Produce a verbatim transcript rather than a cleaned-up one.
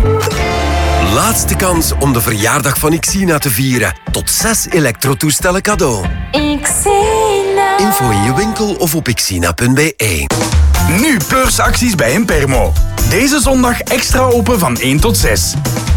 Laatste kans om de verjaardag van Xina te vieren. Tot zes elektrotoestellen cadeau. Xina. Info in je winkel of op xina punt b e. Nu beursacties bij Impermo. Deze zondag extra open van één tot zes.